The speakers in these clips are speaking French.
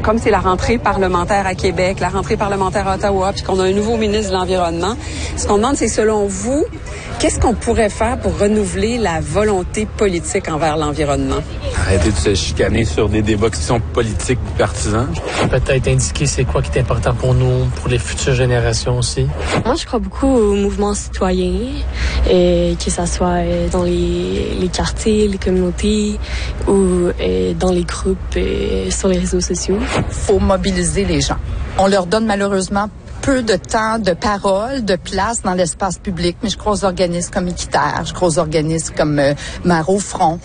comme c'est la rentrée parlementaire à Québec, la rentrée parlementaire à Ottawa, puis qu'on a un nouveau ministre de l'Environnement, ce qu'on demande, c'est selon vous, qu'est-ce qu'on pourrait faire pour renouveler la volonté politique envers l'environnement? Arrêter de se chicaner sur des débats qui sont politiques partisans. Peut-être indiquer c'est quoi qui est important pour nous, pour les futures générations aussi. Moi, je crois beaucoup au mouvement citoyen, que ça soit dans les quartiers, les communautés ou dans les groupes sur les réseaux sociaux. Faut mobiliser les gens. On leur donne malheureusement peu de temps, de parole, de place dans l'espace public, mais je crois aux organismes comme Équiterre, je crois aux organismes comme Mère au Front,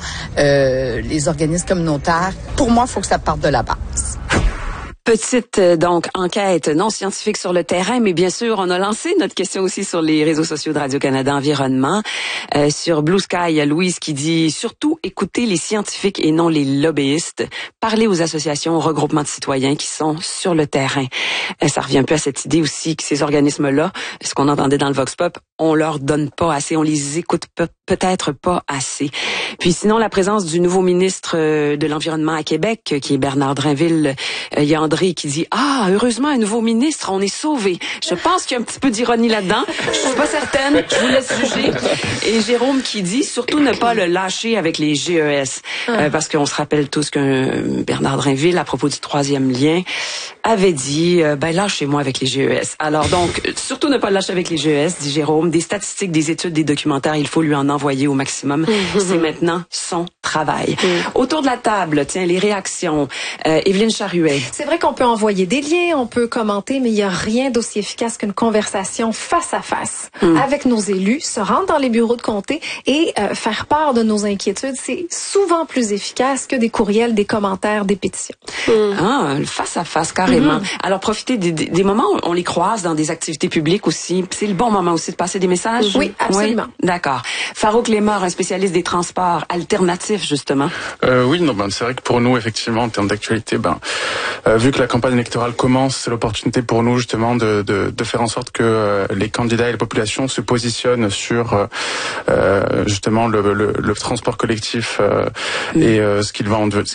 les organismes communautaires. Pour moi, il faut que ça parte de la base. Petite donc enquête non scientifique sur le terrain, mais bien sûr, on a lancé notre question aussi sur les réseaux sociaux de Radio-Canada Environnement. Sur Blue Sky, il y a Louise qui dit « Surtout, écoutez les scientifiques et non les lobbyistes. Parlez aux associations, aux regroupements de citoyens qui sont sur le terrain. » Ça revient un peu à cette idée aussi que ces organismes-là, ce qu'on entendait dans le Vox Pop, on leur donne pas assez, on les écoute peut-être pas assez. Puis sinon, la présence du nouveau ministre de l'Environnement à Québec, qui est Bernard Drinville, il y a André qui dit « Ah, heureusement, un nouveau ministre, on est sauvés. » Je pense qu'il y a un petit peu d'ironie là-dedans. Je suis pas certaine, je vous laisse juger. Et Jérôme qui dit « Surtout ne pas le lâcher avec les GES. » Parce qu'on se rappelle tous que Bernard Drinville, à propos du 3e lien, avait dit « Ben, lâchez-moi avec les GES. » Alors donc, surtout ne pas le lâcher avec les GES, dit Jérôme. Des statistiques, des études, des documentaires, il faut lui en envoyer au maximum. C'est maintenant son travail. Autour de la table, tiens, les réactions. Évelyne Charuet. C'est vrai qu'on peut envoyer des liens, on peut commenter, mais il n'y a rien d'aussi efficace qu'une conversation face à face avec nos élus, se rendre dans les bureaux de comté et faire part de nos inquiétudes. C'est souvent plus efficace que des courriels, des commentaires, des pétitions. Ah, face à face, carrément. Alors, profitez des moments où on les croise dans des activités publiques aussi. C'est le bon moment aussi de passer des messages? Oui, absolument. Oui? D'accord. Farouk Lemar, un spécialiste des transports alternatifs, justement. Oui, non, c'est vrai que pour nous, effectivement, en termes d'actualité, vu que la campagne électorale commence, c'est l'opportunité pour nous, justement, de faire en sorte que les candidats et la population se positionnent sur, justement, le transport collectif et ce qui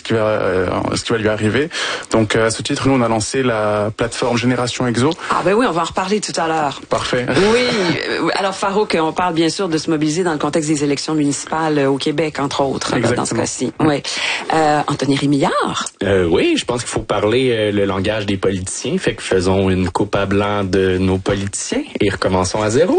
va lui arriver. Donc, à ce titre, nous, on a lancé la plateforme Génération Exo. Ah ben oui, on va en reparler tout à l'heure. Parfait. Oui. Alors, Farouk, on parle bien sûr de se mobiliser dans le contexte des élections municipales au Québec, entre autres, dans ce cas-ci. Oui. Anthony Rémillard. Oui, je pense qu'il faut parler le langage des politiciens. Fait que faisons une coupe à blanc de nos politiciens et recommençons à zéro.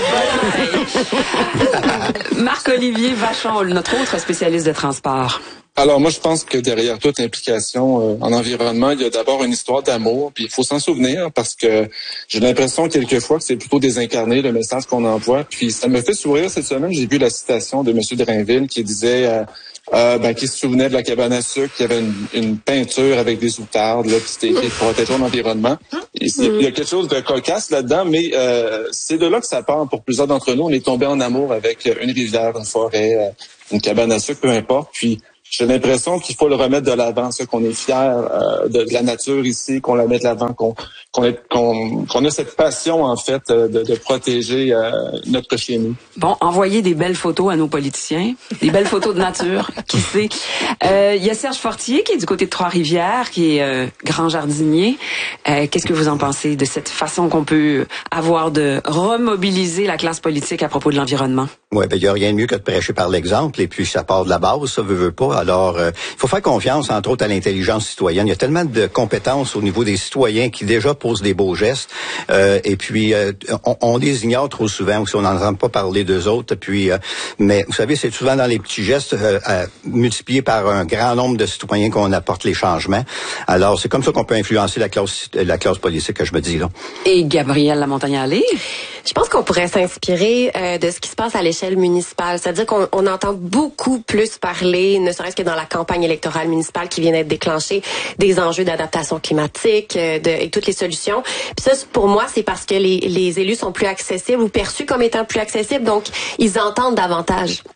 Marc-Olivier Vachon, notre autre spécialiste de transport. Alors moi, je pense que derrière toute implication en environnement, il y a d'abord une histoire d'amour, puis il faut s'en souvenir parce que j'ai l'impression quelquefois que c'est plutôt désincarné le message qu'on envoie. Puis ça me fait sourire cette semaine, j'ai vu la citation de M. Drainville qui disait qui se souvenait de la cabane à sucre, qui avait une peinture avec des outardes, là, puis c'était écrit « Protégeons l'environnement ». Il y a quelque chose de cocasse là-dedans, mais c'est de là que ça part pour plusieurs d'entre nous. On est tombé en amour avec une rivière, une forêt, une cabane à sucre, peu importe, puis j'ai l'impression qu'il faut le remettre de l'avant, ça, qu'on est fiers de la nature ici, qu'on la mette de l'avant, qu'on a cette passion, en fait, de protéger notre chez nous. Bon, envoyez des belles photos à nos politiciens, des belles photos de nature, qui sait. Il y a Serge Fortier, qui est du côté de Trois-Rivières, qui est grand jardinier. Qu'est-ce que vous en pensez de cette façon qu'on peut avoir de remobiliser la classe politique à propos de l'environnement? Oui, il y a rien de mieux que de prêcher par l'exemple, et puis ça part de la base, ça veut pas. Alors, il faut faire confiance, entre autres, à l'intelligence citoyenne. Il y a tellement de compétences au niveau des citoyens qui déjà posent des beaux gestes, et puis on les ignore trop souvent, ou si on n'entend pas parler d'eux autres. Puis, mais vous savez, c'est souvent dans les petits gestes multipliés par un grand nombre de citoyens qu'on apporte les changements. Alors, c'est comme ça qu'on peut influencer la classe politique, que je me dis là. Et Gabrielle Lamontagne-Allé? Je pense qu'on pourrait s'inspirer de ce qui se passe à l'échelle municipale. C'est-à-dire qu'on entend beaucoup plus parler, ne serait-ce que dans la campagne électorale municipale qui vient d'être déclenchée, des enjeux d'adaptation climatique et toutes les solutions. Puis ça, pour moi, c'est parce que les élus sont plus accessibles ou perçus comme étant plus accessibles, donc ils entendent davantage.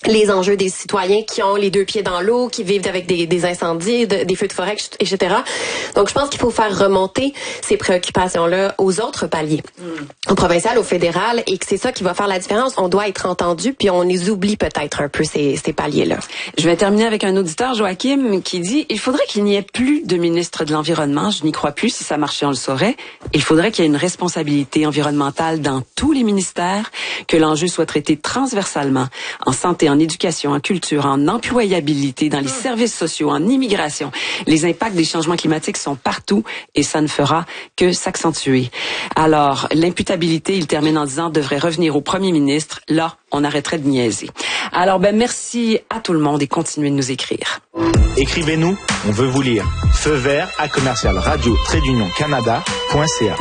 les enjeux des citoyens qui ont les deux pieds dans l'eau, qui vivent avec des incendies, des feux de forêt, etc. Donc, je pense qu'il faut faire remonter ces préoccupations-là aux autres paliers, au provincial, au fédéral, et que c'est ça qui va faire la différence. On doit être entendu, puis on les oublie peut-être un peu, ces paliers-là. Je vais terminer avec un auditeur, Joachim, qui dit « Il faudrait qu'il n'y ait plus de ministre de l'Environnement. Je n'y crois plus. Si ça marchait, on le saurait. Il faudrait qu'il y ait une responsabilité environnementale dans tous les ministères, que l'enjeu soit traité transversalement, en santé, en éducation, en culture, en employabilité, dans les services sociaux, en immigration. Les impacts des changements climatiques sont partout et ça ne fera que s'accentuer. » Alors, l'imputabilité, il termine en disant, devrait revenir au premier ministre. Là, on arrêterait de niaiser. Alors, merci à tout le monde et continuez de nous écrire. Écrivez-nous, on veut vous lire. Feu vert à commercial-radio-canada.ca.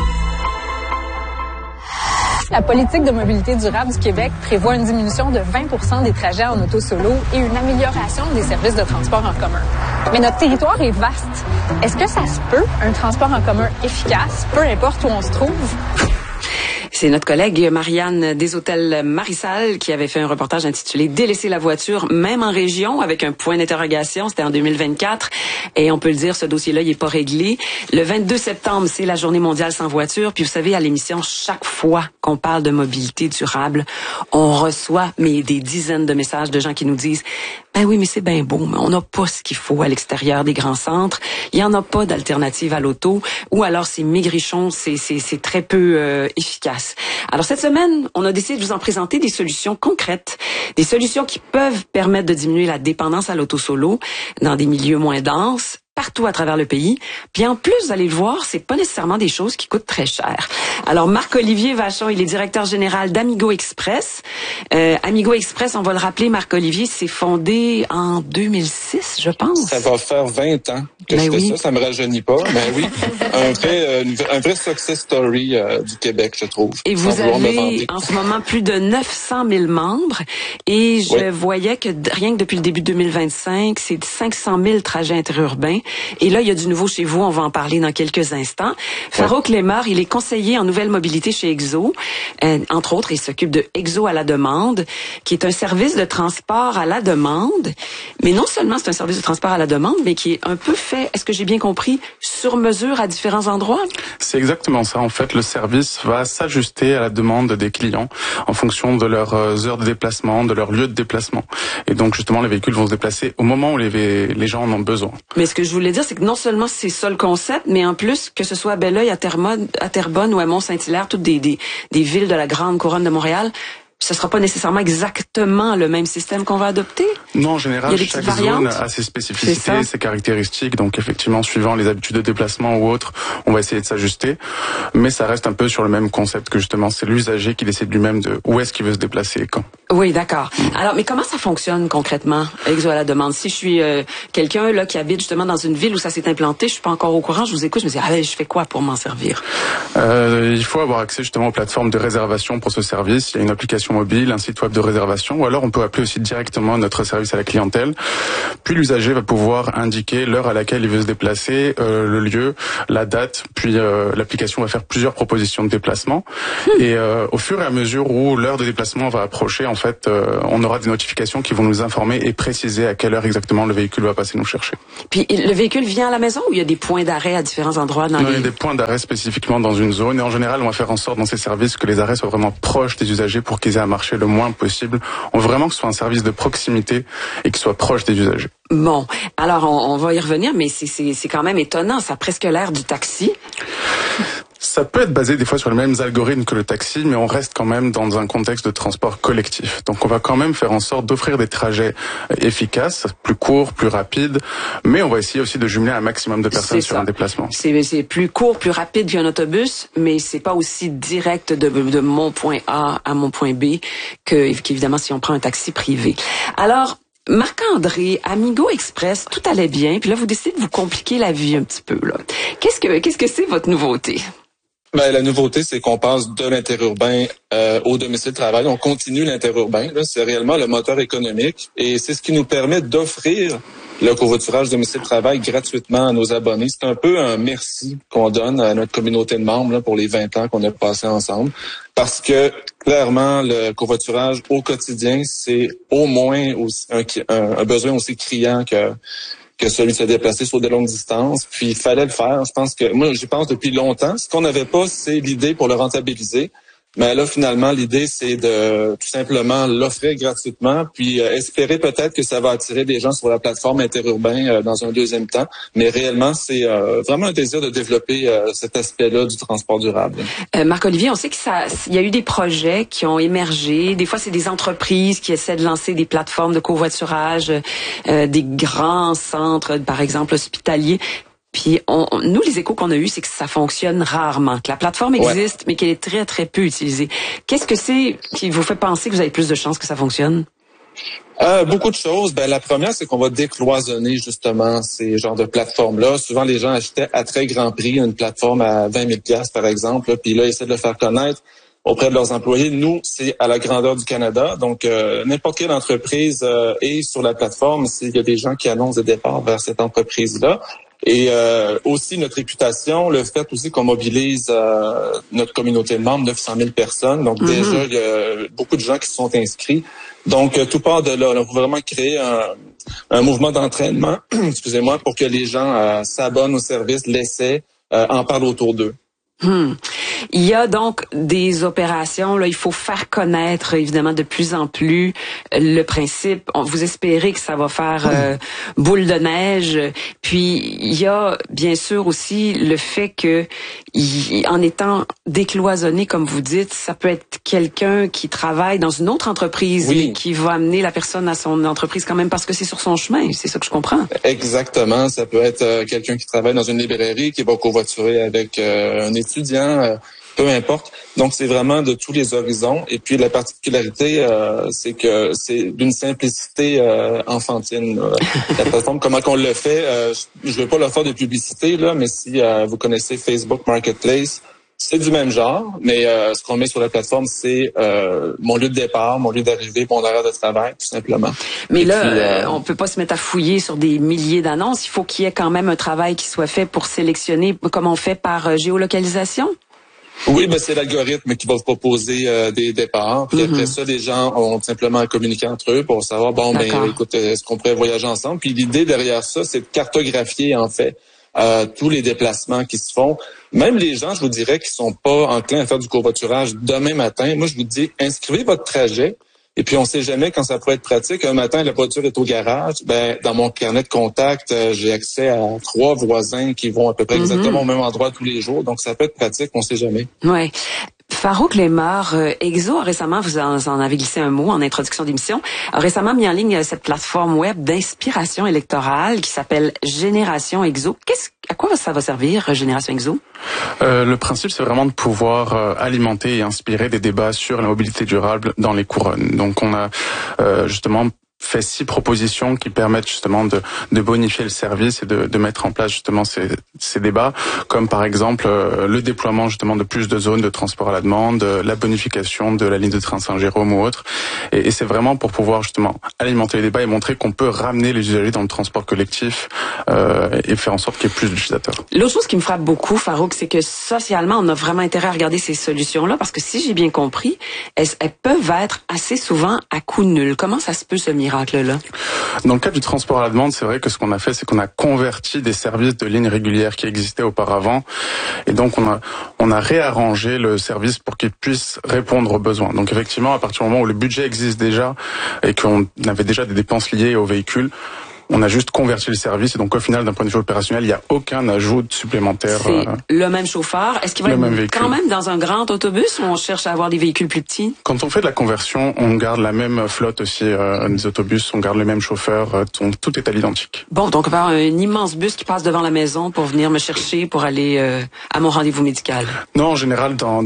La politique de mobilité durable du Québec prévoit une diminution de 20% des trajets en auto solo et une amélioration des services de transport en commun. Mais notre territoire est vaste. Est-ce que ça se peut, un transport en commun efficace, peu importe où on se trouve? C'est notre collègue Marianne des Hôtels Marissal qui avait fait un reportage intitulé « Délaisser la voiture, même en région » avec un point d'interrogation. C'était en 2024. Et on peut le dire, ce dossier-là, il n'est pas réglé. Le 22 septembre, c'est la Journée mondiale sans voiture. Puis vous savez, à l'émission, chaque fois qu'on parle de mobilité durable, on reçoit des dizaines de messages de gens qui nous disent « Ben oui, mais c'est bien beau, mais on n'a pas ce qu'il faut à l'extérieur des grands centres. Il n'y en a pas d'alternative à l'auto. Ou alors c'est maigrichon, c'est très peu efficace. » Alors cette semaine, on a décidé de vous en présenter des solutions concrètes, des solutions qui peuvent permettre de diminuer la dépendance à l'auto solo dans des milieux moins denses, partout à travers le pays. Puis en plus, vous allez le voir, c'est pas nécessairement des choses qui coûtent très cher. Alors Marc-Olivier Vachon, il est directeur général d'Amigo Express. Amigo Express, on va le rappeler, Marc-Olivier, c'est fondé en 2006, je pense. Ça va faire 20 ans que je fais ça me rajeunit pas. Ben oui, un vrai success story du Québec, je trouve. Et vous avez en ce moment plus de 900 000 membres et je voyais que rien que depuis le début de 2025, c'est 500 000 trajets interurbains. Et là, il y a du nouveau chez vous, on va en parler dans quelques instants. Farouk Lemar, il est conseiller en nouvelle mobilité chez Exo. Entre autres, il s'occupe de Exo à la demande, qui est un service de transport à la demande. Mais non seulement c'est un service de transport à la demande, mais qui est un peu fait, est-ce que j'ai bien compris, sur mesure à différents endroits? C'est exactement ça. En fait, le service va s'ajuster à la demande des clients en fonction de leurs heures de déplacement, de leur lieu de déplacement. Et donc, justement, les véhicules vont se déplacer au moment où les gens en ont besoin. Mais ce que je voulais dire, c'est que non seulement c'est ça le concept, mais en plus, que ce soit à Belleuil, à Terrebonne ou à Mont-Saint-Hilaire, toutes des villes de la grande couronne de Montréal, ce sera pas nécessairement exactement le même système qu'on va adopter? Non, en général, chaque zone a ses spécificités, ses caractéristiques. Donc, effectivement, suivant les habitudes de déplacement ou autres, on va essayer de s'ajuster. Mais ça reste un peu sur le même concept que justement, c'est l'usager qui décide lui-même de où est-ce qu'il veut se déplacer et quand. Oui, d'accord. Alors, mais comment ça fonctionne concrètement, Exo à la demande? Si je suis quelqu'un là qui habite justement dans une ville où ça s'est implanté, je suis pas encore au courant, je vous écoute, je me dis, je fais quoi pour m'en servir? Il faut avoir accès justement aux plateformes de réservation pour ce service. Il y a une application mobile, un site web de réservation, ou alors on peut appeler aussi directement notre service à la clientèle. Puis l'usager va pouvoir indiquer l'heure à laquelle il veut se déplacer, le lieu, la date, puis l'application va faire plusieurs propositions de déplacement. Et au fur et à mesure où l'heure de déplacement va approcher, en fait, on aura des notifications qui vont nous informer et préciser à quelle heure exactement le véhicule va passer nous chercher. Puis le véhicule vient à la maison ou il y a des points d'arrêt à différents endroits dans il y a des points d'arrêt spécifiquement dans une zone et en général, on va faire en sorte dans ces services que les arrêts soient vraiment proches des usagers pour qu'ils aient à marcher le moins possible. On veut vraiment que ce soit un service de proximité et qu'il soit proche des usagers. Bon, alors on va y revenir, mais c'est quand même étonnant, ça a presque l'air du taxi. Ça peut être basé des fois sur les mêmes algorithmes que le taxi, mais on reste quand même dans un contexte de transport collectif. Donc on va quand même faire en sorte d'offrir des trajets efficaces, plus courts, plus rapides, mais on va essayer aussi de jumeler un maximum de personnes sur un déplacement. C'est plus court, plus rapide qu'un autobus, mais c'est pas aussi direct de mon point A à mon point B qu'évidemment si on prend un taxi privé. Alors, Marc-André, Amigo Express, tout allait bien, puis là vous décidez de vous compliquer la vie un petit peu là. Qu'est-ce que c'est votre nouveauté? Ben, la nouveauté, c'est qu'on passe de l'interurbain au domicile de travail. On continue l'interurbain. Là, c'est réellement le moteur économique et c'est ce qui nous permet d'offrir le covoiturage domicile-travail gratuitement à nos abonnés. C'est un peu un merci qu'on donne à notre communauté de membres là, pour les 20 ans qu'on a passé ensemble. Parce que, clairement, le covoiturage au quotidien, c'est au moins aussi un besoin aussi criant que celui de se déplacer sur des longues distances. Puis, il fallait le faire. Je pense que, moi, j'y pense depuis longtemps. Ce qu'on n'avait pas, c'est l'idée pour le rentabiliser. Mais là, finalement, l'idée, c'est de tout simplement l'offrir gratuitement, puis espérer peut-être que ça va attirer des gens sur la plateforme interurbain dans un deuxième temps. Mais réellement, c'est vraiment un désir de développer cet aspect-là du transport durable. Marc-Olivier, on sait il y a eu des projets qui ont émergé. Des fois, c'est des entreprises qui essaient de lancer des plateformes de covoiturage, des grands centres, par exemple, hospitaliers. Puis nous, les échos qu'on a eus, c'est que ça fonctionne rarement, que la plateforme existe, mais qu'elle est très, très peu utilisée. Qu'est-ce que c'est qui vous fait penser que vous avez plus de chances que ça fonctionne? Beaucoup de choses. La première, c'est qu'on va décloisonner justement ces genres de plateformes-là. Souvent, les gens achetaient à très grand prix une plateforme à 20 000 $, par exemple, puis là, ils essaient de le faire connaître auprès de leurs employés. Nous, c'est à la grandeur du Canada. Donc, n'importe quelle entreprise est sur la plateforme s'il y a des gens qui annoncent des départs vers cette entreprise-là. Et aussi notre réputation, le fait aussi qu'on mobilise notre communauté de membres, 900 000 personnes. Donc déjà, il y a beaucoup de gens qui se sont inscrits. Donc tout part de là. On va vraiment créer un mouvement d'entraînement, excusez-moi, pour que les gens s'abonnent au service, l'essaient, en parlent autour d'eux. Il y a donc des opérations, là, il faut faire connaître évidemment de plus en plus le principe. Vous espérez que ça va faire boule de neige. Puis il y a bien sûr aussi le fait que en étant décloisonné, comme vous dites, ça peut être quelqu'un qui travaille dans une autre entreprise mais qui va amener la personne à son entreprise quand même parce que c'est sur son chemin. C'est ça que je comprends. Exactement. Ça peut être quelqu'un qui travaille dans une librairie qui va covoiturer avec un étudiant. Peu importe. Donc, c'est vraiment de tous les horizons. Et puis, la particularité, c'est que c'est d'une simplicité enfantine. La plateforme, comment qu'on le fait, je ne veux pas leur faire de publicité, là, mais si vous connaissez Facebook Marketplace, c'est du même genre, mais ce qu'on met sur la plateforme, c'est mon lieu de départ, mon lieu d'arrivée, mon horaire de travail, tout simplement. Mais là, on peut pas se mettre à fouiller sur des milliers d'annonces. Il faut qu'il y ait quand même un travail qui soit fait pour sélectionner, comme on fait par géolocalisation. Oui, c'est l'algorithme qui va vous proposer des départs. Puis après ça, les gens ont simplement à communiquer entre eux pour savoir, écoute, est-ce qu'on pourrait voyager ensemble? Puis l'idée derrière ça, c'est de cartographier, en fait, tous les déplacements qui se font. Même les gens, je vous dirais, qui sont pas enclins à faire du covoiturage demain matin, moi, je vous dis, inscrivez votre trajet. Et puis, on sait jamais quand ça pourrait être pratique. Un matin, la voiture est au garage. Dans mon carnet de contact, j'ai accès à 3 voisins qui vont à peu près exactement au même endroit tous les jours. Donc, ça peut être pratique, on sait jamais. Ouais. Farouk Lemar, Exo a récemment, vous en avez glissé un mot en introduction d'émission, a récemment mis en ligne cette plateforme web d'inspiration électorale qui s'appelle Génération Exo. À quoi ça va servir, Génération Exo? Le principe, c'est vraiment de pouvoir alimenter et inspirer des débats sur la mobilité durable dans les couronnes. Donc, on a justement fait 6 propositions qui permettent justement de bonifier le service et de mettre en place justement ces débats, comme par exemple le déploiement justement de plus de zones de transport à la demande, la bonification de la ligne de train Saint-Jérôme ou autre. Et c'est vraiment pour pouvoir justement alimenter les débats et montrer qu'on peut ramener les usagers dans le transport collectif et faire en sorte qu'il y ait plus d'utilisateurs. L'autre chose qui me frappe beaucoup, Farouk, c'est que socialement, on a vraiment intérêt à regarder ces solutions-là parce que si j'ai bien compris, elles peuvent être assez souvent à coût nul. Comment ça se peut, ce miracle-là? Dans le cas du transport à la demande, c'est vrai que ce qu'on a fait, c'est qu'on a converti des services de lignes régulières qui existaient auparavant. Et donc, on a réarrangé le service pour qu'il puisse répondre aux besoins. Donc, effectivement, à partir du moment où le budget existe déjà et qu'on avait déjà des dépenses liées aux véhicules, on a juste converti le service et donc au final, d'un point de vue opérationnel, il n'y a aucun ajout supplémentaire. C'est le même chauffeur. Est-ce qu'il va être quand même dans un grand autobus ou on cherche à avoir des véhicules plus petits? Quand on fait de la conversion, on garde la même flotte aussi des autobus, on garde les mêmes chauffeurs, tout est à l'identique. Bon, donc on va avoir un immense bus qui passe devant la maison pour venir me chercher pour aller à mon rendez-vous médical. Non, en général,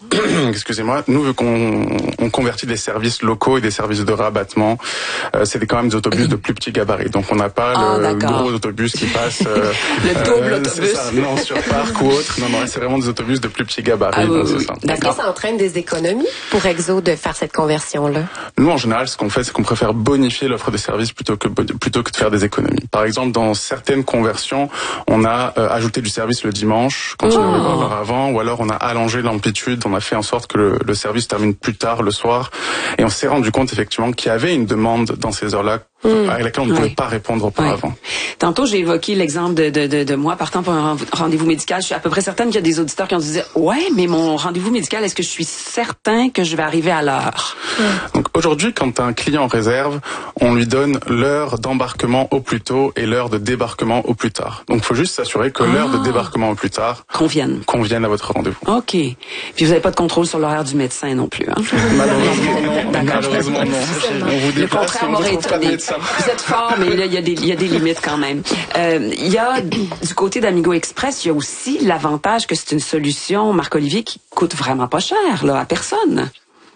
excusez-moi, nous, vu qu'on convertit des services locaux et des services de rabattement, c'est quand même des autobus de plus petits gabarits. Donc, on n'a pas le gros autobus qui passe... le double autobus. Ça, non, sur parc ou autre. Non, c'est vraiment des autobus de plus petits gabarits. C'est ça. Est-ce que ça entraîne des économies pour Exo de faire cette conversion-là? Nous, en général, ce qu'on fait, c'est qu'on préfère bonifier l'offre de services plutôt que de faire des économies. Par exemple, dans certaines conversions, on a ajouté du service le dimanche, quand il n'y en avait pas auparavant, ou alors on a allongé l'amplitude, on a fait en sorte que le service termine plus tard le soir. Et on s'est rendu compte effectivement qu'il y avait une demande dans ces heures-là à laquelle on ne pouvait pas répondre auparavant. Tantôt, j'ai évoqué l'exemple de moi partant pour un rendez-vous médical. Je suis à peu près certaine qu'il y a des auditeurs qui ont dit « Ouais, mais mon rendez-vous médical, est-ce que je suis certain que je vais arriver à l'heure? » Donc aujourd'hui, quand un client réserve, on lui donne l'heure d'embarquement au plus tôt et l'heure de débarquement au plus tard. Donc il faut juste s'assurer que l'heure de débarquement au plus tard convienne à votre rendez-vous. OK. Puis vous n'avez pas de contrôle sur l'horaire du médecin non plus, hein? Malheureusement non. On vous le contraire m'aurait étonné. Vous êtes fort, mais il y a des limites quand même. Il y a du côté d'Amigo Express, il y a aussi l'avantage que c'est une solution, Marc-Olivier, qui coûte vraiment pas cher là à personne.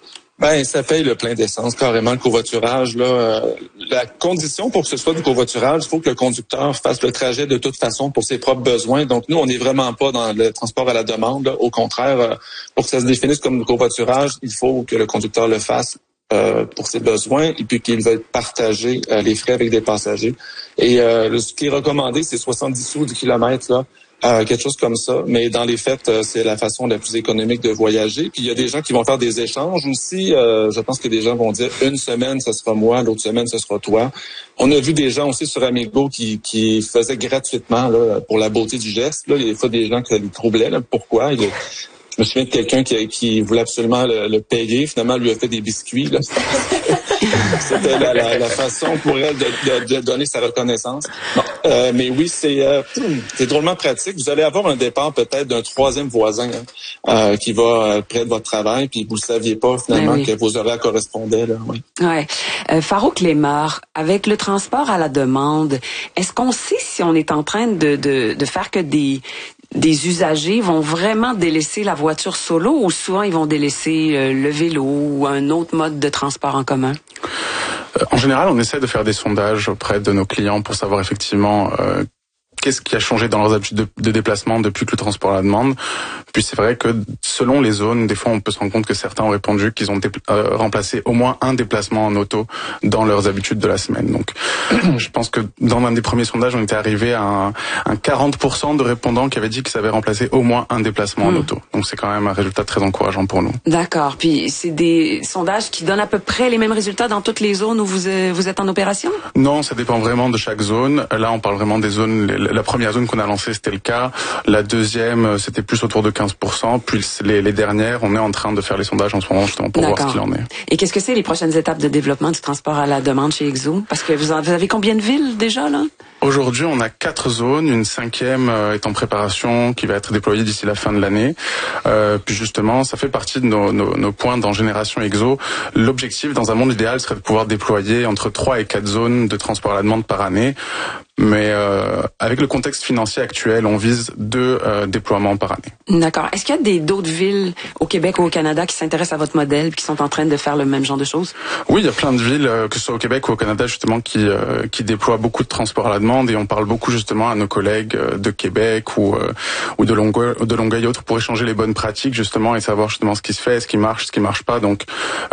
Ça paye le plein d'essence, carrément, le covoiturage. La condition pour que ce soit du covoiturage, il faut que le conducteur fasse le trajet de toute façon pour ses propres besoins. Donc, nous, on n'est vraiment pas dans le transport à la demande. Là. Au contraire, pour que ça se définisse comme du covoiturage, il faut que le conducteur le fasse pour ses besoins et puis qu'il veuille partager les frais avec des passagers. Et ce qui est recommandé, c'est 70 sous du kilomètre, là. Quelque chose comme ça, mais dans les faits, c'est la façon la plus économique de voyager. Puis il y a des gens qui vont faire des échanges aussi. Je pense que des gens vont dire une semaine, ce sera moi, l'autre semaine, ce sera toi. On a vu des gens aussi sur Amigo qui faisaient gratuitement là, pour la beauté du geste. Là, il y a des fois des gens qui les troublaient. Là. Pourquoi? Je me souviens de quelqu'un qui voulait absolument le payer. Finalement, lui a fait des biscuits. Là. C'était la façon pour elle de donner sa reconnaissance. Bon, mais oui, c'est drôlement pratique. Vous allez avoir un départ peut-être d'un troisième voisin qui va près de votre travail, puis vous ne saviez pas finalement que vos horaires correspondaient. Là, Farouk Lemar, avec le transport à la demande, est-ce qu'on sait si on est en train de faire que des usagers vont vraiment délaisser la voiture solo ou souvent ils vont délaisser le vélo ou un autre mode de transport en commun? En général, on essaie de faire des sondages auprès de nos clients pour savoir effectivement qu'est-ce qui a changé dans leurs habitudes de déplacement depuis que le transport à la demande. Puis c'est vrai que selon les zones, des fois on peut se rendre compte que certains ont répondu qu'ils ont remplacé au moins un déplacement en auto dans leurs habitudes de la semaine. Donc je pense que dans un des premiers sondages, on était arrivé à un 40% de répondants qui avaient dit qu'ils avaient remplacé au moins un déplacement en auto. Donc c'est quand même un résultat très encourageant pour nous. D'accord. Puis c'est des sondages qui donnent à peu près les mêmes résultats dans toutes les zones où vous êtes en opération? Non, ça dépend vraiment de chaque zone. Là, on parle vraiment des zones. La première zone qu'on a lancée, c'était le cas. La deuxième, c'était plus autour de 15%. Puis les dernières, on est en train de faire les sondages en ce moment justement pour voir ce qu'il en est. Et qu'est-ce que c'est les prochaines étapes de développement du transport à la demande chez Exo? Parce que vous avez combien de villes déjà là? Aujourd'hui, on a 4 zones. Une 5e est en préparation, qui va être déployée d'ici la fin de l'année. Puis justement, ça fait partie de nos points dans Génération Exo. L'objectif, dans un monde idéal, serait de pouvoir déployer entre 3 et 4 zones de transport à la demande par année. Mais avec le contexte financier actuel, on vise 2 déploiements par année. D'accord. Est-ce qu'il y a d'autres villes au Québec ou au Canada qui s'intéressent à votre modèle et qui sont en train de faire le même genre de choses? Oui, il y a plein de villes, que ce soit au Québec ou au Canada, justement, qui déploient beaucoup de transport à la demande. Et on parle beaucoup justement à nos collègues de Québec ou de Longueuil et autres pour échanger les bonnes pratiques justement et savoir justement ce qui se fait, ce qui marche pas. Donc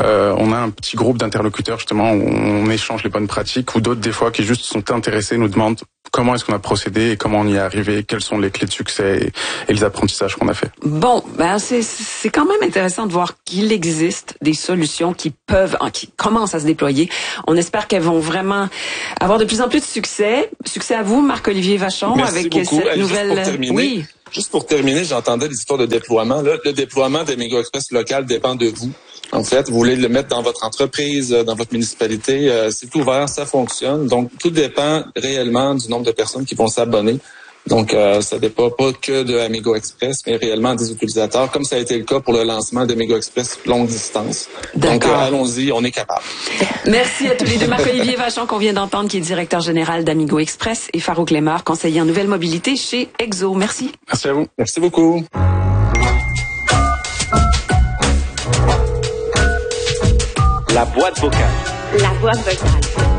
on a un petit groupe d'interlocuteurs justement où on échange les bonnes pratiques ou d'autres des fois qui juste sont intéressés nous demandent comment est-ce qu'on a procédé et comment on y est arrivé, quelles sont les clés de succès et les apprentissages qu'on a fait. Bon, c'est quand même intéressant de voir qu'il existe des solutions qui commencent à se déployer. On espère qu'elles vont vraiment avoir de plus en plus de succès. Succès à vous, Marc-Olivier Vachon, merci avec beaucoup. cette nouvelle... Oui. Juste pour terminer, j'entendais l'histoire de déploiement. Là, le déploiement d'Amigo Express local dépend de vous. En fait, vous voulez le mettre dans votre entreprise, dans votre municipalité, c'est ouvert, ça fonctionne. Donc, tout dépend réellement du nombre de personnes qui vont s'abonner. Donc, ça dépend pas que de Amigo Express, mais réellement des utilisateurs, comme ça a été le cas pour le lancement d'Amigo Express longue distance. Donc, allons-y, on est capable. Merci à tous les deux. Marc-Olivier Vachon, qu'on vient d'entendre, qui est directeur général d'Amigo Express, et Farouk Lemar, conseiller en nouvelle mobilité chez Exo. Merci. Merci à vous. Merci beaucoup. La boîte vocale. La boîte vocale.